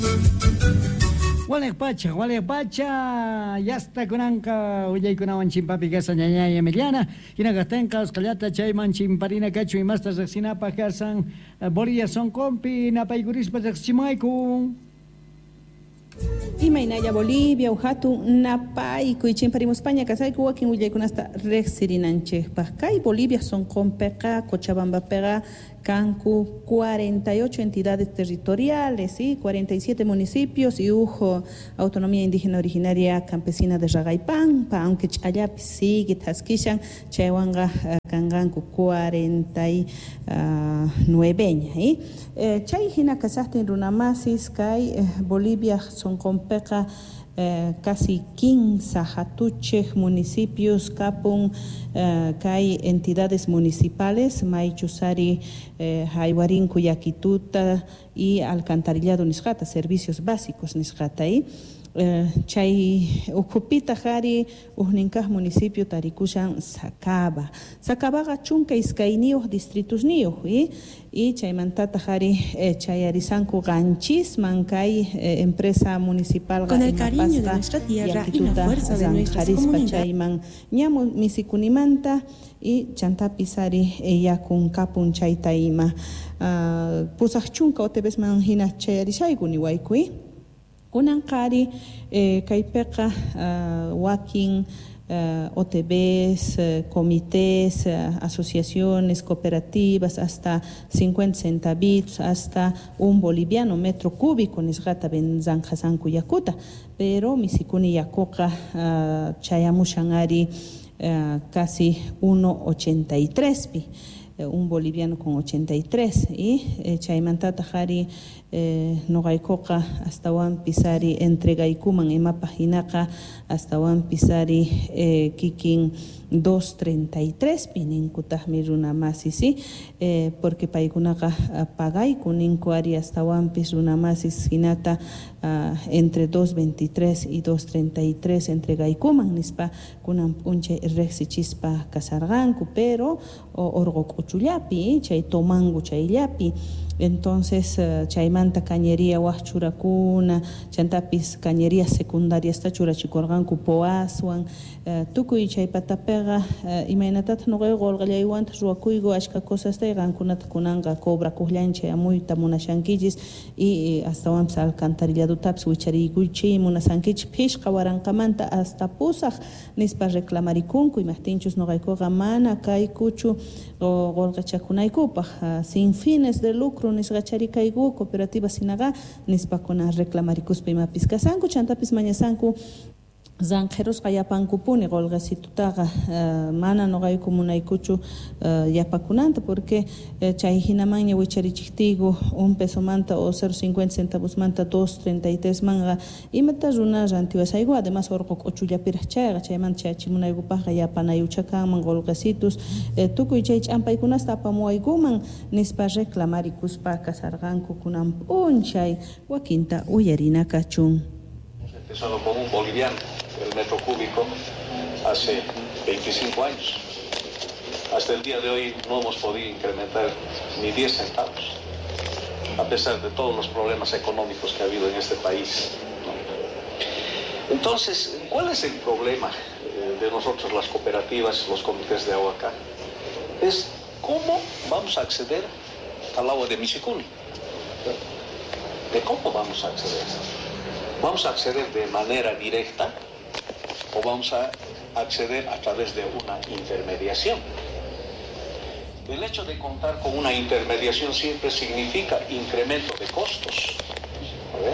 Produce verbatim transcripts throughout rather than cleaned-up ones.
Walek pacha, walek pacha, ya está kunanka, uyay kunawan chimpapi kasa ñañay Emiliana, inagastenka oskalata chayman chimparina kachu y mastas reksinapa kasan Bolivia son compi, napaygurispa reksimayku. Imaynaya Bolivia, Ujatu, Napay, Cuichimparimos España, Casaiku, Joaquín Willaykunasta, Rexirinanche, Pacay, Bolivia son Compeca, Cochabamba Pega, Cancu, cuarenta y ocho entidades territoriales, ¿sí? cuarenta y siete municipios y Ujo, Autonomía Indígena Originaria Campesina de Ragaypan, pa aunque Chayapi sigue Tasquishan, Chayawanga, Kanganku, cuarenta y nueve, ¿sí? Chay Hina Casastin Runamasis, Kai, Bolivia son Compeca, Eh, casi quince hatuches municipios capun eh, hay entidades municipales Maichusari, eh, Haiwarin, Cuyakituta y Alcantarillado Nisjata, servicios básicos Nisjata ahí. Uh, chay ukupita hari uhninkah municipio tarikushan Sacaba. Sacaba chunka iskainios distritos nios y y chay mantata hari eh, chay arisanku ganchis mancay eh, empresa municipal con el cariño de nuestra tierra y la fuerza de nuestras comunidades. Chayman ñamu misikunimanta y chantapisari ella con kapun chay taima uh, pusach chunka otebes man hina chay arisayguni waykui. Kunankari, eh, Kaipeca, uh, Wakin, uh, O T Bs, uh, comités, uh, asociaciones, cooperativas, hasta cincuenta centavitos, hasta un boliviano metro cúbico, Nisgata Benzanjazan Kuyakuta, pero Misikuni Yakoka, uh, Chayamushangari, uh, casi uno coma ochenta y tres pi. Un boliviano con ochenta y tres y eh, Chaimantata Hari eh, Nogaikoka hasta Wan Pisari entrega Ikuman Ema Pajinaca hasta Wan Pisari eh, Kikin dos treinta y tres pinin kutahmiruna masi sí eh, porque paikunaka pagay kunin kuari hasta Wan Pisuna masi sinata uh, entre dos veintitrés y dos treinta y tres entrega Ikuman nispa kunan punche rexichispa kasarganku pero o orgok uchullapi chay tomangu chayllapi. Entonces, uh, chaymanta cañería huachurakuna, chantapis cañería secundaria esta churachikorganku poaswan, uh, tukuy chaypatapega, uh, imainatat noqay golqallaywantas ruakuygu ashka cosas taygankunata kunanga cobra kuhllancha amuyta munashankillis y hasta wampas alcantarilladutapas wichariykuchay munasankich phishqa waranqamanta hasta pusaq nispa reclamarikunku imahtinchus noqaykuqa mana kaykuchu golqachakunaykupaq uh, sin fines de lucro nisgacharikaygu cooperativa sinaga nispakuna reclamarikuspa imapis kasanku chantapis mañasanku zanjeros qayapankupuni golqasitutaqa uh, mana noqayku munaykuchu uh, yapakunanta porque uh, chay hinamaña wicharichiktigu un peso manta o cero cincuenta centavos manta dos treinta y tres manga imata runa rantiwasaygu además orqok ochuyapiraq chayqa chaymanta chayachimunaykupaqa yapanayuchakanman golqasitus uh, tukuy chay ch'ampaykunasta apamuwaykuman nispa reclamarikuspa kasarqanku kunan p'unchay wakinta uyarina kachun. Solo como un boliviano, el metro cúbico, hace veinticinco años. Hasta el día de hoy no hemos podido incrementar ni diez centavos, a pesar de todos los problemas económicos que ha habido en este país, ¿no? Entonces, ¿cuál es el problema de nosotros, las cooperativas, los comités de agua acá? Es cómo vamos a acceder al agua de Misikuni. ¿De cómo vamos a acceder? ¿Vamos a acceder de manera directa o vamos a acceder a través de una intermediación? El hecho de contar con una intermediación siempre significa incremento de costos. ¿Ver?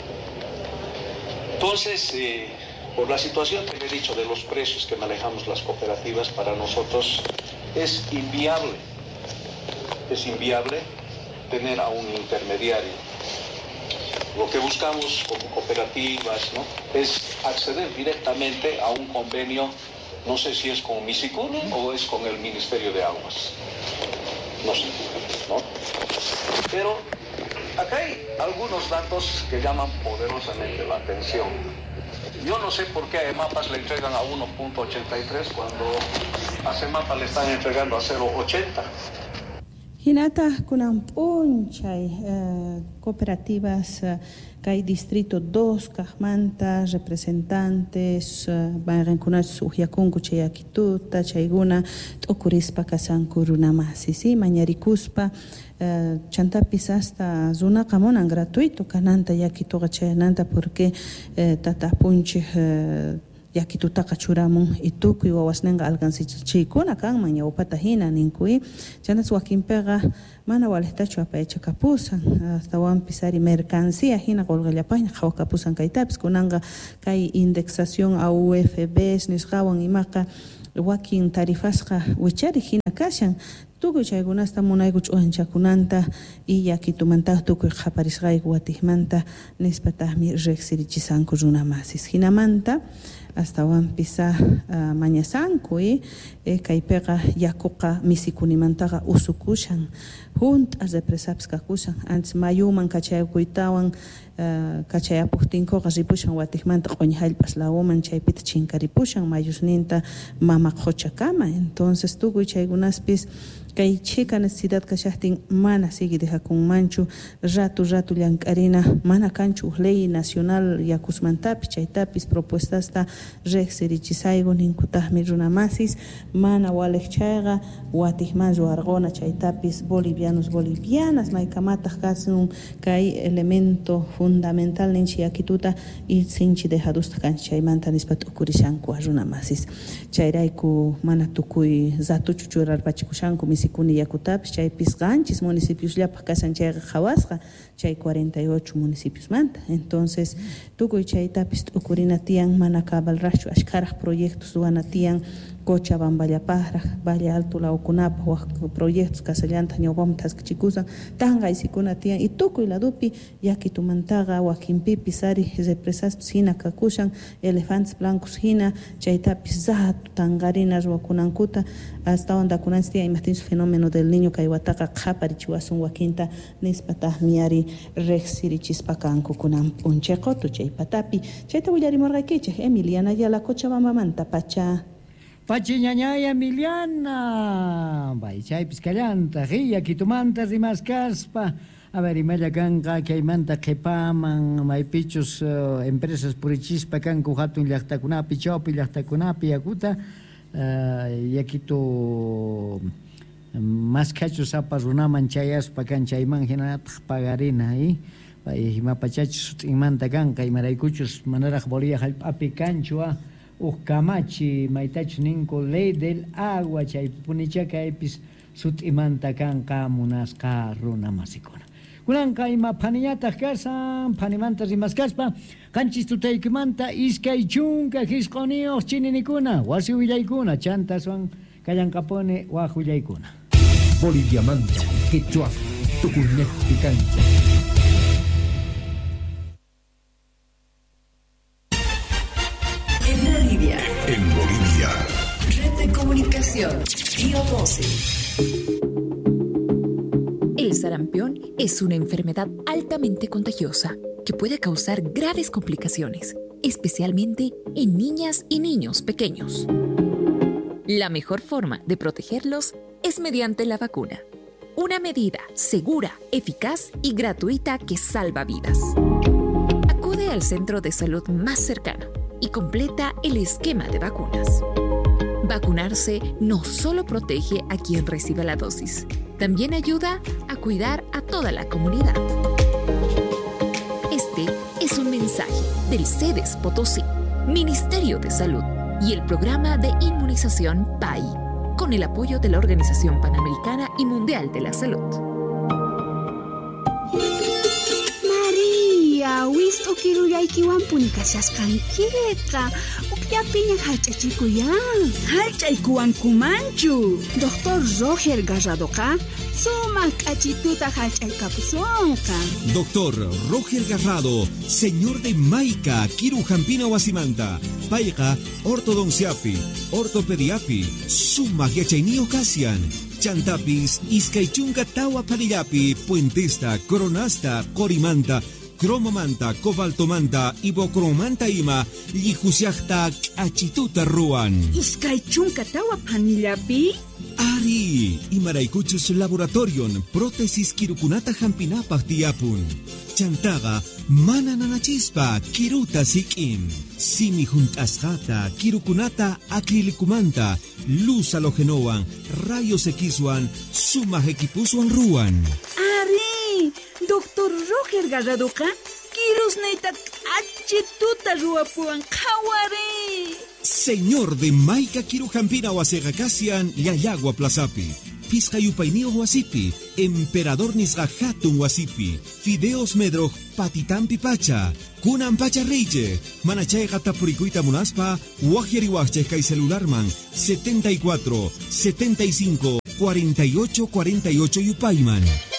Entonces, eh, por la situación que le he dicho de los precios que manejamos las cooperativas, para nosotros es inviable, es inviable tener a un intermediario. Lo que buscamos como cooperativas, ¿no?, es acceder directamente a un convenio, no sé si es con Misikuni o es con el Ministerio de Aguas, no sé, ¿no? Pero acá hay algunos datos que llaman poderosamente la atención. Yo no sé por qué a EMAPAS le entregan a uno punto ochenta y tres cuando a CEMAPA le están entregando a cero punto ochenta. Hinata kunan punchay uh, cooperativas uh, Kay distrito dos kahmanta representantes bayan kuna suhyakunku chayakituta chayguna t'ukurispa kasanku runamasi si mañarikuspa uh, chantapis hasta zunaqa munan gratuito kananta yakituqa chayananta porque uh, tatapunchik uh, yakitutaqa churamun y tukuy wawasninqa alcansichichiykuna kanman ñawpata hina ninkuy chanas wakinpiqa mana walihtachu apaycha kapusan astawan pisari mercancía hina qolqallapayna qawa kapusan kaytapis kunanqa kay indexación a U F Bs nisqawan imaqa wakin tarifasqa wichari hina kashan tukuy chaykunasta munayku ch'uanchakunanta y yakitumanta tukuy qaparisqayku watijmanta nispataqmi riqsirichisanku runamasis hinamanta hasta wan pisa uh, mañasanku y eh, kaypiqa yakuqa misikunimantaqa usukushan juntas represapis kakushan antes mayuman kachayakuytawan uh, kachayapuktinkuqa ripushan watijmanta q'uñihallp'as lawuman chaypita chinkaripushan mayusninta mama qochakama entonces tukuy chaykunaspis kay chika necesidad kashahtin mana sigi dejakunmanchu rato rato llank'arina mana kanchu ley nacional yakusmantapi chaytapis propuestasta reqsirichisaygu ninkutaqmi runamasis mana waleqchayqa watijman ruwarquna chaytapis bolivianos bolivianas maykamataq kasun kay elemento fundamental ninchi yakituta y sinchi dejadusta kanchi chaymanta nispa t'ukurishanku runamasis chayrayku mana tukuy zatuchu churarpachikushanku sikuni yakutapis chay pisqanchis municipios llapaq kasan chayqa qhawasqa chay cuarenta y ocho municipios manta entonces tukuy chaytapis t'ukurina tiyan mana kabalraqchu ashkaraq proyectos ruwana tiyan Cochabamballapaqraq Valle Alto lawkunapaq waq proyectos kasallanta ñawpaman taskachikusan tanqaysikuna tiyan y tukuy ladopi yakitumantaqa wakinpipis ari represaspis hina kakushan elefantes blancos hina chaytapis zatu tanqarina ruwakunankuta hasta ondakunanis tiyan imagtinsu fenómeno del niño kay wataqa qhaparichiwasun wakinta nispataqmi ari reqsirichispa kanku kunan p'unchayqotu chaypatapi chayta willarimurqaykichik Emiliana Ayala Cochabambamanta pacha Pachiñañaya Emiliana, Baychay Piscallanta, Ria, Kitumanta, Rimas Caspa, a ver, Imaya Ganga, Caimanta, Kepaman, Maipichos, uh, empresas Purichispa, Cancu, Hatun, Yachtacunapi, Chopi, Yachtacunapi, Acuta, uh, Yakito más cachos apazunaman chayaspa, Canchayman, Genat, Pagarina, y Mapachachos, Imanta Ganga, y Maraicuchos, Manaraj Bolia, Apicanchua. Ucamachi, maitach ninko ley del agua, chay punichaca epis sut imanta kanka munaska runa masikona. Kulanka ima paniñata kasan, panimantas imaskaspa, kanchis tutaykimanta iskay chunka hisqonio chininikuna, wasi willaykuna, chantaswan kallankapone waq willaykuna. Bolivia manta, quechua, tukunet picante. En Bolivia. Red de Comunicación. Tío doce. El sarampión es una enfermedad altamente contagiosa que puede causar graves complicaciones, especialmente en niñas y niños pequeños. La mejor forma de protegerlos es mediante la vacuna, una medida segura, eficaz y gratuita que salva vidas. Acude al centro de salud más cercano y completa el esquema de vacunas. Vacunarse no solo protege a quien recibe la dosis, también ayuda a cuidar a toda la comunidad. Este es un mensaje del CEDES Potosí, Ministerio de Salud y el Programa de Inmunización P A I, con el apoyo de la Organización Panamericana y Mundial de la Salud. Wisto kiruyaykiwan punikashasqankita ukllapiña hallch'achikuyan hallch'aykuwankumanchu Doctor Roger Garradoqa sumaq k'achituta hallch'aykapusunqa Doctor Roger Garrado, señor de Maica, Kirujampina Wasimanta, payqa ortodonciapi, ortopediapi, sumaq yachayniyuq kasyan. Chantapis, iskaychunka tawa panillapi, puentista, coronasta, corimanta, cromomanta, cobaltomanta, ibocromanta ima, llijusiaqta achituta ruan. Iskaychunka tawa panillapi? Ari, Imaraykuchus Laboratorion, prótesis kirukunata hampinapaq tiyapun. Chantaga, mana nanachispa, kiruta sikim. Simi juntasjata, kirukunata acrilikumanta, luz halogenoan, rayos X-wan, suma equipuswan ruan. Ari, doctor Roger Garradoka, kirus neitak achituta ruapuan kawari. Señor de Maika Kiruhampina Wasegakasian, Yayagua Plazapi. Pizcayupainio Huasipi, Emperador Nisgahatun Huasipi, Fideos Medroj Patitampi Pacha, Kunan Pacha Reije, Manachay Gatapuricuita Munaspa, Wajeriwache Kai Celularman, setenta y cuatro, setenta y cinco, cuarenta y ocho, cuarenta y ocho Yupaiman.